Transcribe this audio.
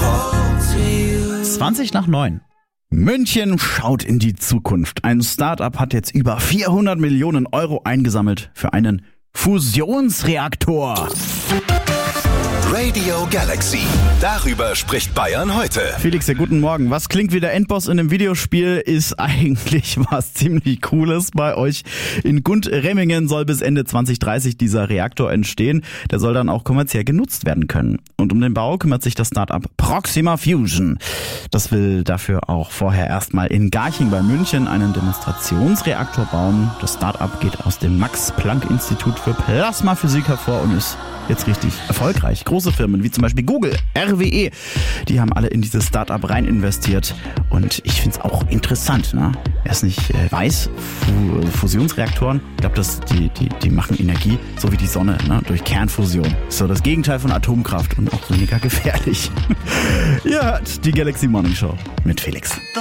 8:20. München schaut in die Zukunft. Ein Start-up hat jetzt über 400 Millionen Euro eingesammelt für einen Fusionsreaktor. Radio Galaxy. Darüber spricht Bayern heute. Felix, ja, guten Morgen. Was klingt wie der Endboss in einem Videospiel, ist eigentlich was ziemlich Cooles bei euch. In Gundremmingen soll bis Ende 2030 dieser Reaktor entstehen. Der soll dann auch kommerziell genutzt werden können. Und um den Bau kümmert sich das Start-up Proxima Fusion. Das will dafür auch vorher erstmal in Garching bei München einen Demonstrationsreaktor bauen. Das Start-up geht aus dem Max-Planck-Institut für Plasmaphysik hervor und ist jetzt richtig erfolgreich. Große Firmen wie zum Beispiel Google, RWE, die haben alle in dieses Startup rein investiert. Und ich finde es auch interessant, ne? Wer es nicht weiß, Fusionsreaktoren, ich glaube, die machen Energie, so wie die Sonne, ne? Durch Kernfusion. So das Gegenteil von Atomkraft und auch weniger gefährlich. Ihr hört die Galaxy Morning Show mit Felix.